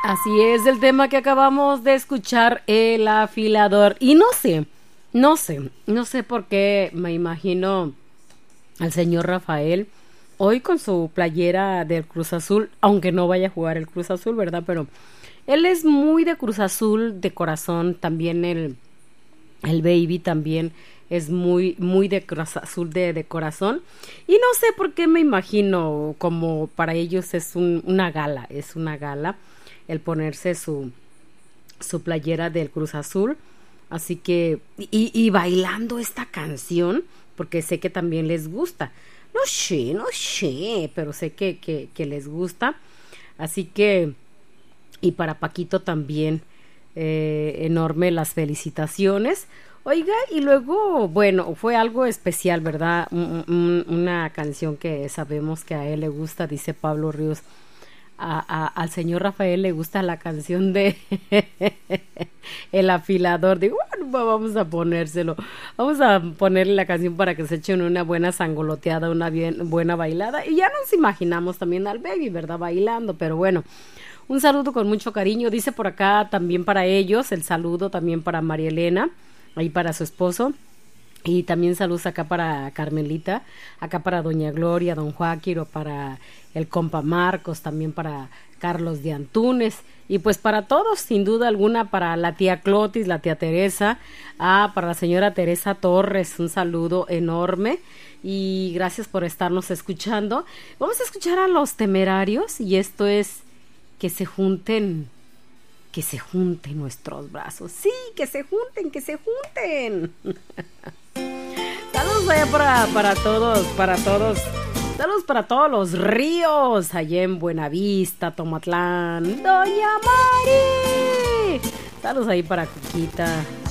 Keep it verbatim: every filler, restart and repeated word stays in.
Así es el tema que acabamos de escuchar, El Afilador. Y no sé, no sé, no sé por qué me imagino al señor Rafael hoy con su playera del Cruz Azul, aunque no vaya a jugar el Cruz Azul, ¿verdad? Pero él es muy de Cruz Azul, de corazón. También el, el baby también es muy, muy de Cruz Azul de, de corazón. Y no sé por qué me imagino como para ellos es un, una gala, es una gala el ponerse su, su playera del Cruz Azul. Así que, y, y bailando esta canción, porque sé que también les gusta. No sé, no sé, pero sé que, que, que les gusta. Así que, y para Paquito también, eh, enorme las felicitaciones. Oiga, y luego, bueno, fue algo especial, ¿verdad? Un- un- una canción que sabemos que a él le gusta, dice Pablo Ríos. A, a- al señor Rafael le gusta la canción de El Afilador. Digo, bueno, vamos a ponérselo. Vamos a ponerle la canción para que se echen una buena sangoloteada, una bien, buena bailada. Y ya nos imaginamos también al baby, ¿verdad? Bailando, pero bueno. Un saludo con mucho cariño. Dice por acá también para ellos, el saludo también para María Elena, ahí para su esposo. Y también saludos acá para Carmelita, acá para Doña Gloria, Don Joaquiro, para el compa Marcos, también para Carlos de Antunes, y pues para todos, sin duda alguna, para la tía Clotis, la tía Teresa, ah, para la señora Teresa Torres, un saludo enorme y gracias por estarnos escuchando. Vamos a escuchar a Los Temerarios y esto es que se junten, que se junten nuestros brazos. Sí, que se junten, que se junten. Saludos allá para, para todos, para todos. Saludos para todos los ríos, allá en Buenavista, Tomatlán. Doña Mari. Saludos ahí para Cuquita.